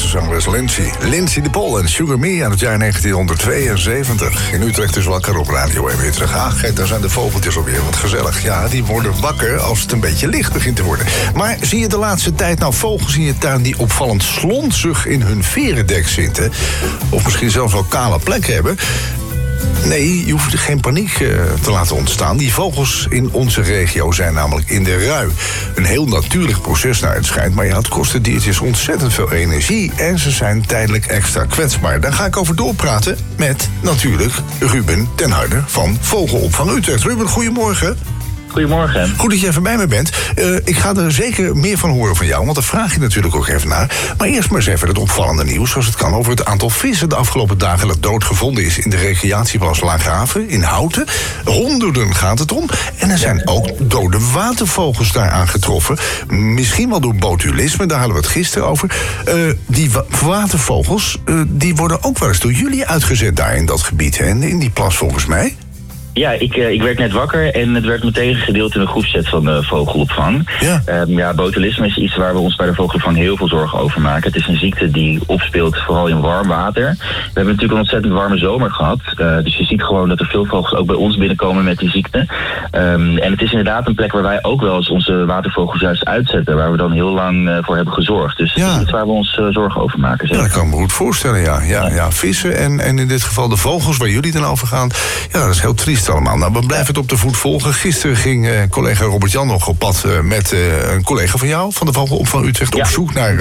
zangeres Lindsay de Pol en Sugar Me uit het jaar 1972. In Utrecht is wakker op Radio 1 weer terug. Kijk, daar zijn de vogeltjes alweer, wat gezellig. Ja, die worden wakker als het een beetje licht begint te worden. Maar zie je de laatste tijd nou vogels in je tuin die opvallend slonzig in hun verendek zitten? Of misschien zelfs wel kale plekken hebben? Nee, je hoeft geen paniek te laten ontstaan. Die vogels in onze regio zijn namelijk in de rui. Een heel natuurlijk proces naar het schijnt, maar ja, het kost de diertjes ontzettend veel energie en ze zijn tijdelijk extra kwetsbaar. Daar ga ik over doorpraten met natuurlijk Ruben ten Harde van Vogelopvang Utrecht. Ruben, goedemorgen. Goedemorgen. Goed dat je even bij me bent. Ik ga er zeker meer van horen van jou, want daar vraag je natuurlijk ook even naar. Maar eerst maar eens even het opvallende nieuws, zoals het kan, over het aantal vissen de afgelopen dagen dat doodgevonden is in de recreatieplas Laaghaven in Houten. Honderden gaat het om. En er zijn ook dode watervogels daar aangetroffen. Misschien wel door botulisme, daar hadden we het gisteren over. Die watervogels, die worden ook wel eens door jullie uitgezet daar in dat gebied, hè? In die plas volgens mij. Ja, ik werd net wakker en het werd meteen gedeeld in een groepschat van de vogelopvang. Ja. Botulisme is iets waar we ons bij de vogelopvang heel veel zorgen over maken. Het is een ziekte die opspeelt vooral in warm water. We hebben natuurlijk een ontzettend warme zomer gehad. Dus je ziet gewoon dat er veel vogels ook bij ons binnenkomen met die ziekte. En het is inderdaad een plek waar wij ook wel eens onze watervogels juist uitzetten. Waar we dan heel lang voor hebben gezorgd. Dus het is iets waar we ons zorgen over maken. Ja, dat kan ik me goed voorstellen, ja. Vissen en in dit geval de vogels waar jullie dan over gaan. Ja, dat is heel triest allemaal. Nou, we blijven het op de voet volgen. Gisteren ging collega Robert-Jan nog op pad met een collega van jou, van de Vogelopvang Utrecht, op zoek naar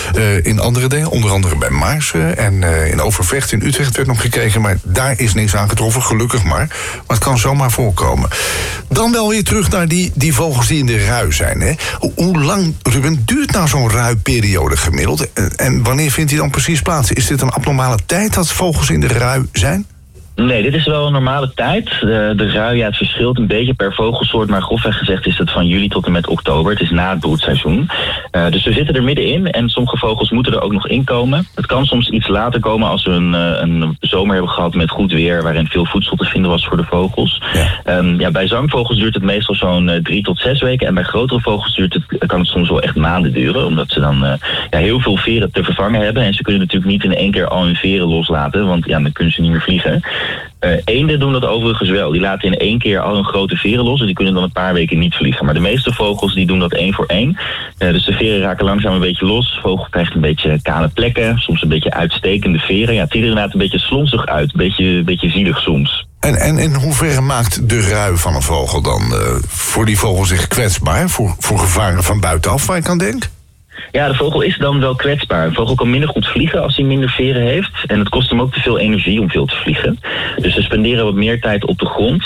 in andere dingen, onder andere bij Maarsen en in Overvecht in Utrecht werd nog gekeken, maar daar is niks aangetroffen, gelukkig maar. Maar het kan zomaar voorkomen. Dan wel weer terug naar die vogels die in de rui zijn. Hè? Hoe lang, Ruben, duurt nou zo'n ruiperiode gemiddeld? En wanneer vindt die dan precies plaats? Is dit een abnormale tijd dat vogels in de rui zijn? Nee, dit is wel een normale tijd. De rui, het verschilt een beetje per vogelsoort, maar grofweg gezegd is het van juli tot en met oktober. Het is na het broedseizoen. Dus we zitten er middenin en sommige vogels moeten er ook nog in komen. Het kan soms iets later komen als we een zomer hebben gehad met goed weer, waarin veel voedsel te vinden was voor de vogels. Bij zangvogels duurt het meestal zo'n 3 tot 6 weken en bij grotere vogels kan het soms wel echt maanden duren, omdat ze dan heel veel veren te vervangen hebben. En ze kunnen natuurlijk niet in één keer al hun veren loslaten, want dan kunnen ze niet meer vliegen. Eenden doen dat overigens wel. Die laten in één keer al hun grote veren los en die kunnen dan een paar weken niet vliegen. Maar de meeste vogels die doen dat 1 voor 1. Dus de veren raken langzaam een beetje los. De vogel krijgt een beetje kale plekken, soms een beetje uitstekende veren. Ja, het ziet er inderdaad een beetje slonzig uit, een beetje zielig soms. En in hoeverre maakt de rui van een vogel dan voor die vogel zich kwetsbaar? Voor gevaren van buitenaf waar ik aan denk? Ja, de vogel is dan wel kwetsbaar. Een vogel kan minder goed vliegen als hij minder veren heeft. En het kost hem ook te veel energie om veel te vliegen. Dus ze spenderen wat meer tijd op de grond.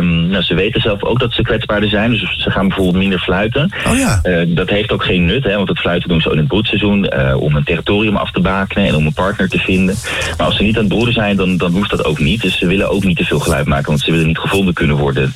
Ze weten zelf ook dat ze kwetsbaarder zijn. Dus ze gaan bijvoorbeeld minder fluiten. Dat heeft ook geen nut, want het fluiten doen ze ook in het broedseizoen. Om een territorium af te bakenen en om een partner te vinden. Maar als ze niet aan het broeden zijn, dan hoeft dat ook niet. Dus ze willen ook niet te veel geluid maken. Want ze willen niet gevonden kunnen worden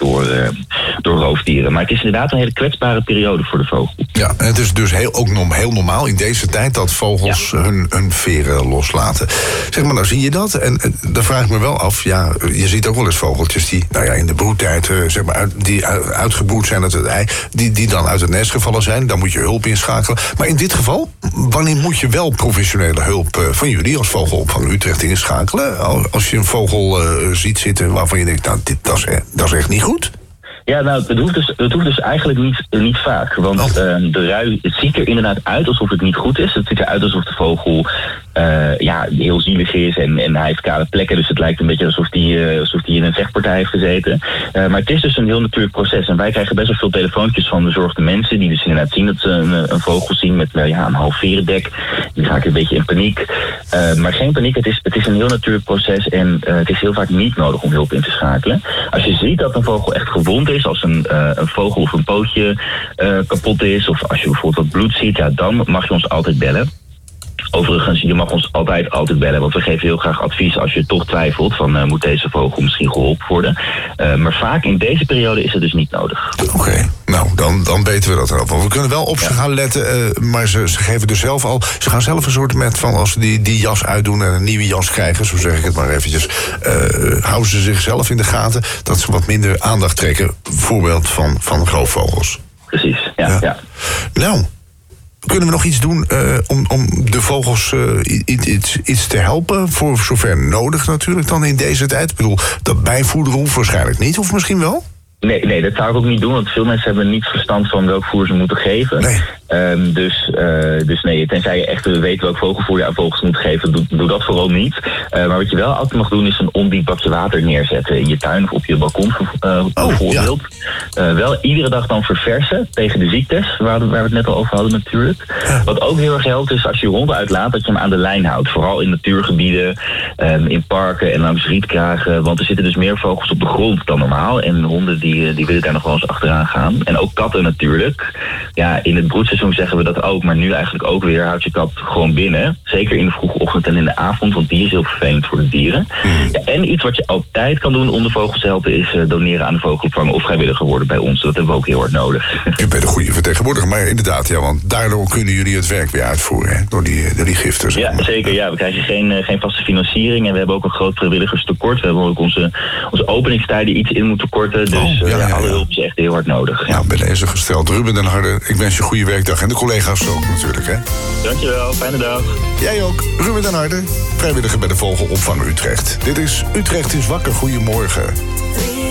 door roofdieren. Maar het is inderdaad een hele kwetsbare periode voor de vogel. Ja, en het is dus heel normaal in deze tijd dat vogels hun veren loslaten. Zeg maar, nou zie je dat. En dan vraag ik me wel af, je ziet ook wel eens vogeltjes die in de broedtijd die uitgebroed zijn uit het ei, die dan uit het nest gevallen zijn. Dan moet je hulp inschakelen. Maar in dit geval, wanneer moet je wel professionele hulp van jullie als Vogelopvang Utrecht inschakelen? Als je een vogel ziet zitten waarvan je denkt, dat is echt niet goed? Ja, nou, het hoeft dus eigenlijk niet vaak. Want de rui, het ziet er inderdaad uit alsof het niet goed is. Het ziet eruit alsof de vogel heel zielig is en hij heeft kale plekken. Dus het lijkt een beetje alsof hij in een vechtpartij heeft gezeten. Maar het is dus een heel natuurlijk proces. En wij krijgen best wel veel telefoontjes van bezorgde mensen die dus inderdaad zien dat ze een vogel zien met een half verendek. Die raken een beetje in paniek. Maar geen paniek, het is een heel natuurlijk proces en het is heel vaak niet nodig om hulp in te schakelen. Als je ziet dat een vogel echt gewond is, als een vogel of een pootje kapot is, of als je bijvoorbeeld wat bloed ziet, dan mag je ons altijd bellen. Overigens, je mag ons altijd bellen, want we geven heel graag advies als je toch twijfelt van moet deze vogel misschien geholpen worden. Maar vaak in deze periode is het dus niet nodig. Oké, nou dan weten we dat erop. Want we kunnen wel op ze gaan letten, maar ze geven dus zelf al, ze gaan zelf een soort met van als ze die jas uitdoen en een nieuwe jas krijgen, zo zeg ik het maar eventjes, houden ze zichzelf in de gaten dat ze wat minder aandacht trekken, bijvoorbeeld van roofvogels. Precies, ja. Nou, Kunnen we nog iets doen om de vogels iets te helpen? Voor zover nodig natuurlijk dan in deze tijd. Ik bedoel, dat bijvoederen hoeft waarschijnlijk niet, of misschien wel? Nee, dat zou ik ook niet doen, want veel mensen hebben niet verstand van welk voer ze moeten geven. Nee. Dus nee, tenzij je echt weet welk vogelvoer je aan vogels moet geven, doe dat vooral niet. Maar wat je wel altijd mag doen, is een ondiep bakje water neerzetten in je tuin of op je balkon bijvoorbeeld. Ja. Wel iedere dag dan verversen tegen de ziektes, waar we het net al over hadden natuurlijk. Ja. Wat ook heel erg helpt is als je honden uitlaat, dat je hem aan de lijn houdt. Vooral in natuurgebieden, in parken en langs rietkragen. Want er zitten dus meer vogels op de grond dan normaal. En honden die willen daar nog wel eens achteraan gaan. En ook katten natuurlijk. Ja, in het broedseizoen zeggen we dat ook, maar nu eigenlijk ook weer. Houd je kat gewoon binnen. Zeker in de vroege ochtend en in de avond, want die is heel vervelend voor de dieren. Ja, en iets wat je altijd kan doen om de vogels te helpen is doneren aan de vogelopvang of vrijwilliger worden bij ons. Dat hebben we ook heel hard nodig. Je bent een goede vertegenwoordiger, maar inderdaad, ja, want daardoor kunnen jullie het werk weer uitvoeren, hè? Door die giften. Ja, zeker. Ja, we krijgen geen vaste financiering en we hebben ook een groot vrijwilligerstekort. We hebben ook onze openingstijden iets in moeten korten. Dus alle hulp is echt heel hard nodig. Ja, bij deze gesteld. Ruben den Harde, ik wens je een goede werkdag. En de collega's ook natuurlijk, hè? Dankjewel, fijne dag. Jij ook. Ruben den Harde, vrijwilliger bij de Vogelopvang Utrecht. Dit is Utrecht is wakker. Goedemorgen.